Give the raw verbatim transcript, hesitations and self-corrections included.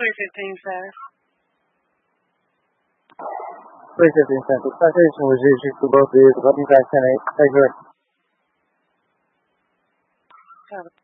three fifteen fast. three fifteen Central. Citation was issued for both vehicles. Let me back ten eight. Take care. Got it.